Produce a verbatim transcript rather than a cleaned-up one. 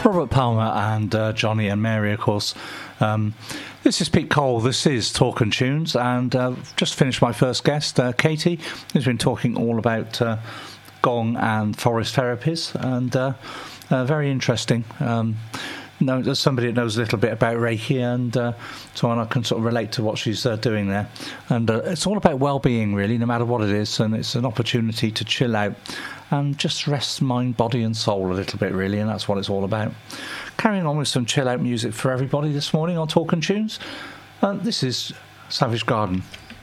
Robert Palmer and uh, Johnny and Mary, of course. Um, this is Pete Cole. This is Talk and Tunes, and uh, just finished my first guest, uh, Katie, who's been talking all about uh, gong and forest therapies, and uh, uh, very interesting. Um, no, there's somebody that knows a little bit about Reiki, and uh, so on, I can sort of relate to what she's uh, doing there. And uh, it's all about well-being, really, no matter what it is, and it's an opportunity to chill out and just rest mind, body and soul a little bit, really, and that's what it's all about. Carrying on with some chill-out music for everybody this morning on Talk and Tunes. Uh, this is Savage Garden.